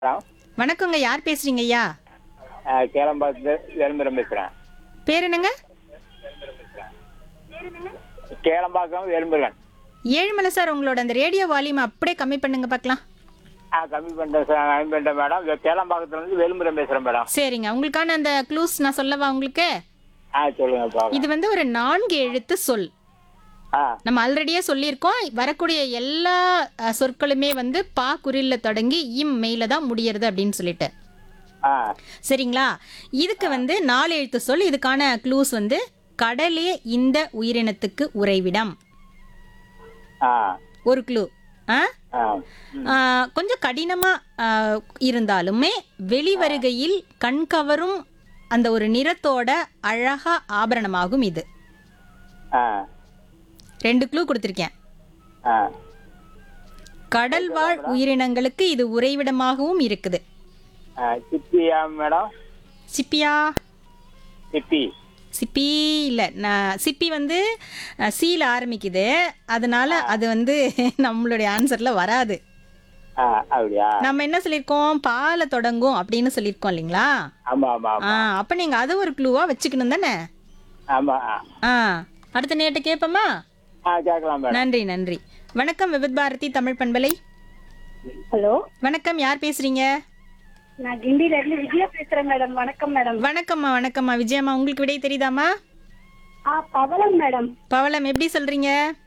Hello. வணக்கங்க. யார் பேசுறீங்க ஐயா? கேளம்பாக்கத்துல வேலுமுருகன் பேசுறேன். பேர் என்னங்க? கேளம்பாக்கம் வேலுமுருகன். ஏழுமலை சார், உங்களோட அந்த ரேடியோ வால்யூம் அப்படியே கம்மி பண்ணுங்க பார்க்கலாம். கம்மி பண்ணிட்டேன் சார், கம்மி பண்ணிட்டேன் மேடம். கேளம்பாக்கத்துல இருந்து வேலுமுருகன் பேசுறேன் மேடம். சரிங்க, உங்களுக்கான அந்த க்ளூஸ் நான் சொல்லவா உங்களுக்கு? சொல்லுங்க பாக்கலாம். இது வந்து ஒரு 4 எழுத்து சொல். நம்ம ஆல்ரெடியே சொல்லியிருக்கோம், வரக்கூடிய எல்லா சொற்களுமே வந்து பா குறில்ல தொடங்கி இம் மெயில தான் முடியறது அப்படின்னு சொல்லிட்டு. சரிங்களா? இதுக்கு வந்து 4 எழுத்து சொல். இதுக்கான க்ளூஸ் வந்து கடலே இந்த உயிரினத்துக்கு உறைவிடம். ஒரு க்ளூ. கொஞ்சம் கடினமா இருந்தாலுமே வெளிவருகையில் கண்கவரும் அந்த ஒரு நிறத்தோட அழகா ஆபரணமாகும் இது. 2 க்ளூ கொடுத்திருக்கேன். கடல் வாழ் உயிரினங்களுக்கு இது உறைவிடமாகவும் இருக்குது. சிப்பியா மேடம்? சிப்பியா? சிப்பி. சிப்பி இல்ல, சிப்பி வந்து சீல ஆரம்பிக்குது, அதனால அது வந்து நம்மளுடைய ஆன்சர்ல வராது. அப்படியா? நம்ம என்ன சொல்லிருக்கோம், பால தொடங்கும் அப்படின்னு சொல்லிருக்கோம் இல்லைங்களா? ஆமா ஆமா. அப்ப நீங்க அது ஒரு க்ளூவா வச்சுக்கணும் தானே? ஆமா. அடுத்த நேட்டு கேப்பமா? கேட்கலாம் மேடம். நன்றி நன்றி. வணக்கம் விவித் பாரதி தமிழ் பண்பலை. ஹலோ, வணக்கம். யார் பேசுறீங்க? நான் கிண்டில இருந்து விஜயா பேசுறேன் மேடம். வணக்கம் மேடம். வணக்கம்மா. வணக்கம்மா விஜயம்மா. உங்களுக்கு விடை தெரியுதாமா? பவளம் மேடம். பவளம் எப்படி சொல்றீங்க?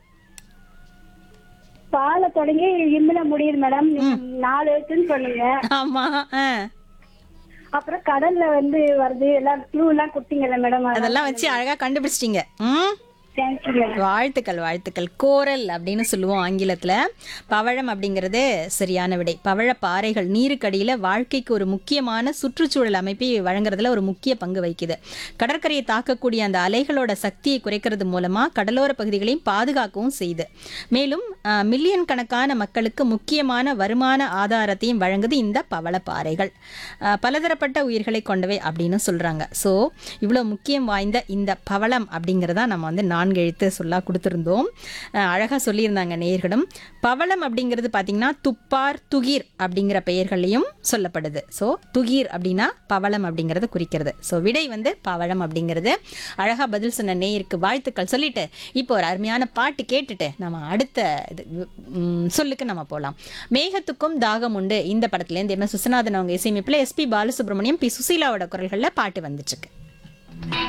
பால தொடங்கி இம்மில முடியுது மேடம். 4 எழுத்துன்னு சொன்னீங்க. ஆமா. அப்புறம் கடல்ல வந்து வருது, எல்லாம் க்ளூ எல்லாம் கொடுத்தீங்கல்ல மேடம். அதெல்லாம் வச்சு அழகா கண்டுபிடிச்சிட்டீங்க. Thank you madam. வாழ்த்துக்கள் வாழ்த்துக்கள். கோரல் அப்படின்னு சொல்லுவோம் ஆங்கிலத்துல. பவழம் அப்படிங்கிறது சரியான விடை. பவழ பாறைகள் நீருக்கடியில வாழ்க்கைக்கு ஒரு முக்கியமான சுற்றுச்சூழல் அமைப்பை வழங்குறதுல ஒரு முக்கிய பங்கு வகிக்குது. கடற்கரையை தாக்கக்கூடிய அந்த அலைகளோட சக்தியை குறைக்கிறது மூலமா கடலோர பகுதிகளையும் பாதுகாக்கவும் செய்யுது. மேலும் மில்லியன் கணக்கான மக்களுக்கு முக்கியமான வருமான ஆதாரத்தையும் வழங்குது இந்த பவள பாறைகள். பலதரப்பட்ட உயிர்களை கொண்டவை அப்படின்னு சொல்றாங்க. ஸோ இவ்வளோ முக்கியம் வாய்ந்த இந்த பவளம் அப்படிங்கிறதா நம்ம வந்து 4 எழுத்து சொல்லா கொடுத்துருந்தோம். அழகாக சொல்லியிருந்தாங்க நேயர்களும். பவளம் அப்படிங்கிறது பார்த்தீங்கன்னா துப்பார், துகிர் அப்படிங்கிற பெயர்களையும் சொல்லப்படுது. ஸோ துகிர் அப்படின்னா பவளம் அப்படிங்கிறத குறிக்கிறது. ஸோ விடை வந்து பவளம் அப்படிங்கிறது. அழகாக பதில் சொன்ன நேயருக்கு வாழ்த்துக்கள் சொல்லிட்டு இப்போ ஒரு அருமையான பாட்டு கேட்டுட்டு நம்ம அடுத்த சொல்லுக்கு நம்ம போகலாம். மேகத்துக்கும் தாகம் உண்டு இந்த படத்துலேருந்து எம் எஸ் விஸ்வநாதன் அவங்க இசையமைப்பில் எஸ்பி பாலசுப்ரமணியம், பி சுசீலாவோட குரல்களில் பாட்டு வந்துச்சுக்கு.